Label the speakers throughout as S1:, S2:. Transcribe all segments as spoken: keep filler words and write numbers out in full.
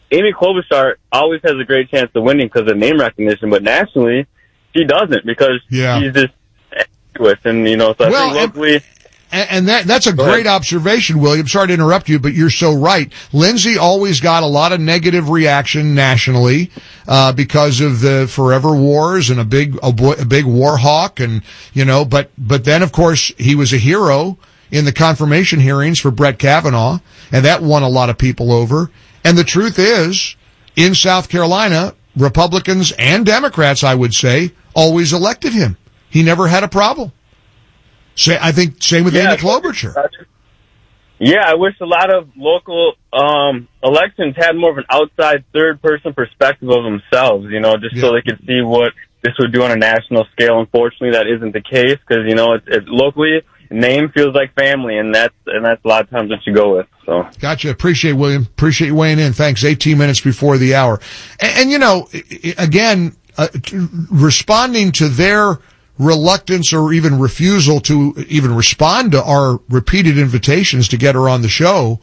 S1: Amy Klobuchar always has a great chance of winning because of name recognition, but nationally, she doesn't because
S2: yeah.
S1: she's just ambiguous. And, you know, so I
S2: well,
S1: think locally...
S2: And, and that, that's a great observation, William. Sorry to interrupt you, but you're so right. Lindsay always got a lot of negative reaction nationally, uh, because of the forever wars and a big, a, boy, a big war hawk and, you know, but, but then of course he was a hero in the confirmation hearings for Brett Kavanaugh, and that won a lot of people over. And the truth is, in South Carolina, Republicans and Democrats, I would say, always elected him. He never had a problem. Say, I think same with
S1: yeah,
S2: Amy Klobuchar.
S1: Yeah, I wish a lot of local um, elections had more of an outside third-person perspective of themselves, you know, just yeah. so they could see what this would do on a national scale. Unfortunately, that isn't the case because, you know, it's, it's locally, name feels like family, and that's and that's a lot of times what you go with. So,
S2: gotcha. Appreciate it, William. Appreciate you weighing in. Thanks. eighteen minutes before the hour. And, and you know, again, uh, responding to their reluctance or even refusal to even respond to our repeated invitations to get her on the show.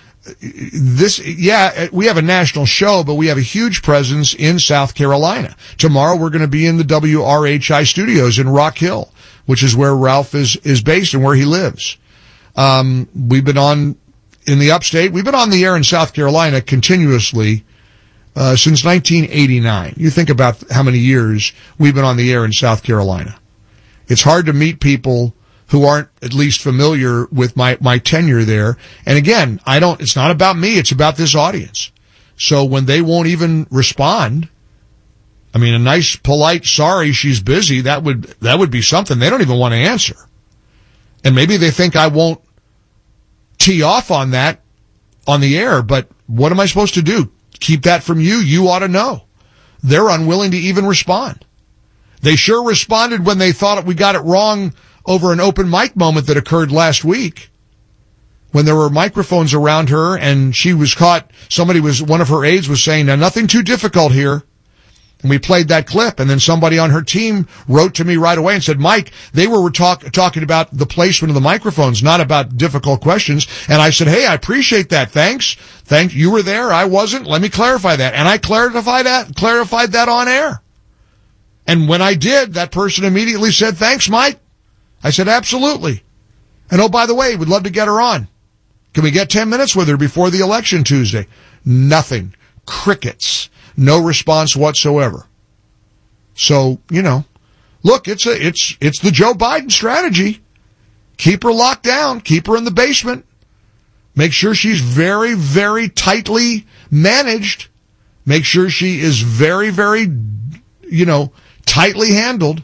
S2: This, yeah, we have a national show, but we have a huge presence in South Carolina. Tomorrow we're going to be in the W R H I studios in Rock Hill, which is where Ralph is, is based and where he lives. Um, we've been on in the upstate. We've been on the air in South Carolina continuously uh, since nineteen eighty-nine. You think about how many years we've been on the air in South Carolina. It's hard to meet people who aren't at least familiar with my, my tenure there. And again, I don't, it's not about me, it's about this audience. So when they won't even respond, I mean, a nice, polite, sorry, she's busy, that would, that would be something. They don't even want to answer. And maybe they think I won't tee off on that on the air, but what am I supposed to do? Keep that from you? You ought to know. They're unwilling to even respond. They sure responded when they thought we got it wrong over an open mic moment that occurred last week when there were microphones around her and she was caught. Somebody was, one of her aides was saying, now nothing too difficult here. And we played that clip, and then somebody on her team wrote to me right away and said, Mike, they were talk, talking about the placement of the microphones, not about difficult questions. And I said, hey, I appreciate that. Thanks. Thank you were there. I wasn't. Let me clarify that. And I clarified that, clarified that on air. And when I did, that person immediately said, thanks, Mike. I said, absolutely. And oh, by the way, we'd love to get her on. Can we get ten minutes with her before the election Tuesday? Nothing. Crickets. No response whatsoever. So, you know, look, it's a, it's, it's the Joe Biden strategy. Keep her locked down. Keep her in the basement. Make sure she's very, very tightly managed. Make sure she is very, very, you know, tightly handled.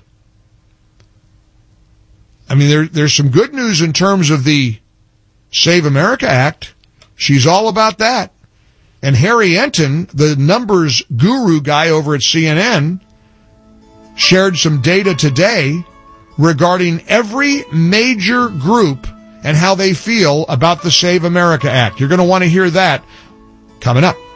S2: I mean, there, there's some good news in terms of the Save America Act. She's all about that. And Harry Enton, the numbers guru guy over at C N N, shared some data today regarding every major group and how they feel about the Save America Act. You're going to want to hear that coming up.